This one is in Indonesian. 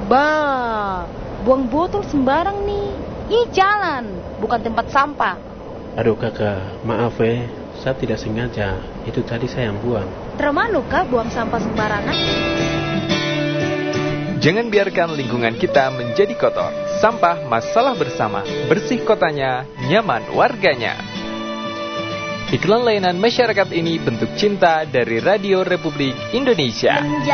Bah, buang botol sembarang nih. Ini jalan, bukan tempat sampah. Aduh kakak, maaf saya tidak sengaja. Itu tadi saya yang buang. Termanu kah buang sampah sembarangan? Jangan biarkan lingkungan kita menjadi kotor. Sampah masalah bersama. Bersih kotanya, nyaman warganya. Iklan layanan masyarakat ini bentuk cinta dari Radio Republik Indonesia.